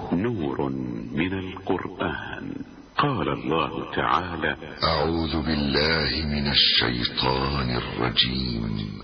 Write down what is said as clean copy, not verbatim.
نور من القرآن. قال الله تعالى: أعوذ بالله من الشيطان الرجيم.